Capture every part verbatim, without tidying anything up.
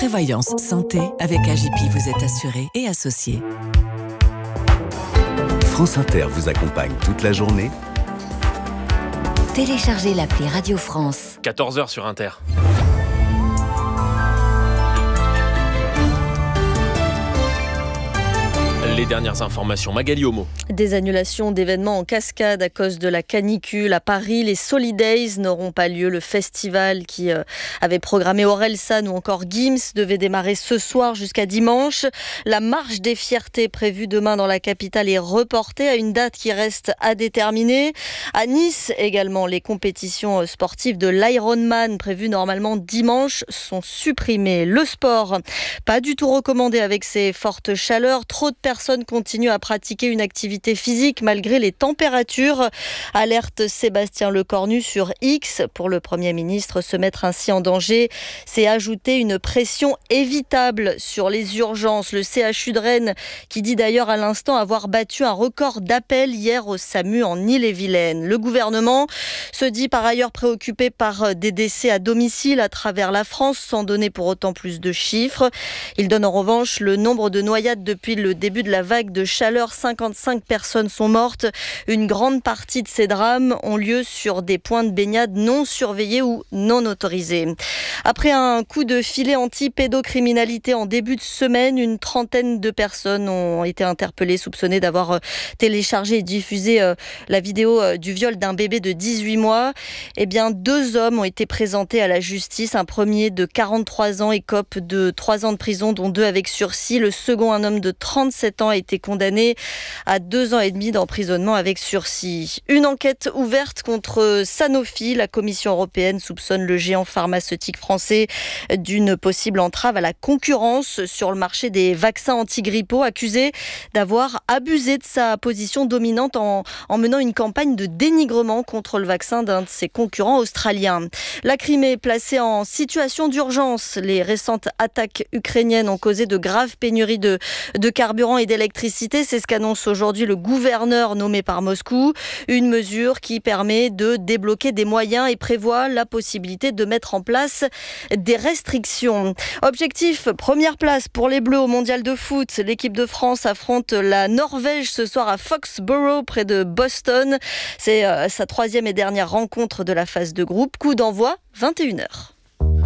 Prévoyance santé, avec A J P, vous êtes assuré et associé. France Inter vous accompagne toute la journée. Téléchargez l'appli Radio France. quatorze heures sur Inter. Les dernières informations, Magali Homo. Des annulations d'événements en cascade à cause de la canicule. À Paris, les Solidays n'auront pas lieu. Le festival qui euh, avait programmé Orelsan ou encore Gims devait démarrer ce soir jusqu'à dimanche. La marche des fiertés prévue demain dans la capitale est reportée à une date qui reste à déterminer. À Nice également, les compétitions sportives de l'Ironman prévues normalement dimanche sont supprimées. Le sport, pas du tout recommandé avec ces fortes chaleurs. Trop de personnes continuent à pratiquer une activité physique malgré les températures. Alerte Sébastien Lecornu sur X. Pour le Premier ministre, se mettre ainsi en danger, c'est ajouter une pression évitable sur les urgences. Le C H U de Rennes, qui dit d'ailleurs à l'instant avoir battu un record d'appels hier au SAMU en Ille-et-Vilaine. Le gouvernement se dit par ailleurs préoccupé par des décès à domicile à travers la France, sans donner pour autant plus de chiffres. Il donne en revanche le nombre de noyades depuis le début de la vague de chaleur. cinquante-cinq personnes sont mortes. Une grande partie de ces drames ont lieu sur des points de baignade non surveillés ou non autorisés. Après un coup de filet anti-pédocriminalité en début de semaine, une trentaine de personnes ont été interpellées, soupçonnées d'avoir téléchargé et diffusé la vidéo du viol d'un bébé de dix-huit mois. Eh bien, deux hommes ont été présentés à la justice. Un premier de quarante-trois ans écope de trois ans de prison, dont deux avec sursis. Le second, un homme de trente-sept ans, a été condamné à deux ans et demi d'emprisonnement avec sursis. Une enquête ouverte contre Sanofi. La Commission européenne soupçonne le géant pharmaceutique français d'une possible entrave à la concurrence sur le marché des vaccins anti-grippaux, accusé d'avoir abusé de sa position dominante en, en menant une campagne de dénigrement contre le vaccin d'un de ses concurrents australiens. La Crimée est placée en situation d'urgence. Les récentes attaques ukrainiennes ont causé de graves pénuries de, de carburant et d'électricité. C'est ce qu'annonce aujourd'hui le gouverneur nommé par Moscou. Une mesure qui permet de débloquer des moyens et prévoit la possibilité de mettre en place des restrictions. Objectif, première place pour les Bleus au mondial de foot. L'équipe de France affronte la Norvège ce soir à Foxborough, près de Boston. C'est euh, sa troisième et dernière rencontre de la phase de groupe. Coup d'envoi, vingt et une heures.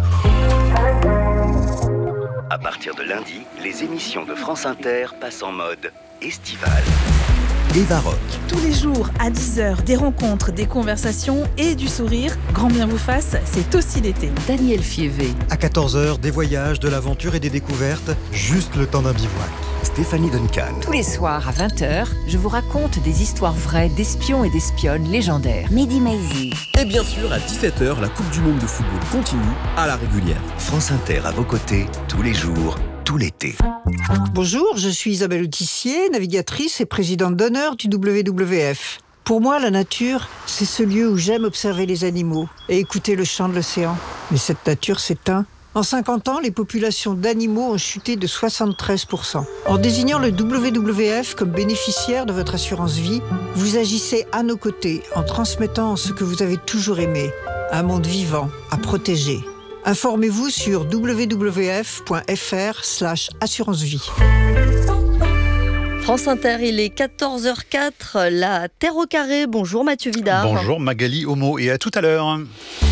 À partir de lundi, les émissions de France Inter passent en mode estival. Eva Rock. Tous les jours à dix heures, des rencontres, des conversations et du sourire. Grand bien vous fasse, c'est aussi l'été. Daniel Fievé. À quatorze heures, des voyages, de l'aventure et des découvertes, juste le temps d'un bivouac. Stéphanie Duncan. Tous les soirs à vingt heures, je vous raconte des histoires vraies d'espions et d'espionnes légendaires. Mehdi Maizi. Et bien sûr, à dix-sept heures, la Coupe du Monde de football continue à la régulière. France Inter à vos côtés, tous les jours, tout l'été. Bonjour, je suis Isabelle Autissier, navigatrice et présidente d'honneur du W W F. Pour moi, la nature, c'est ce lieu où j'aime observer les animaux et écouter le chant de l'océan. Mais cette nature s'éteint. En cinquante ans, les populations d'animaux ont chuté de soixante-treize pour cent. En désignant le W W F comme bénéficiaire de votre assurance vie, vous agissez à nos côtés en transmettant ce que vous avez toujours aimé, un monde vivant à protéger. Informez-vous sur w w f point f r slash assurance vie. France Inter, il est quatorze heures zéro quatre, la Terre au carré. Bonjour Mathieu Vidard. Bonjour Magali Homo et à tout à l'heure.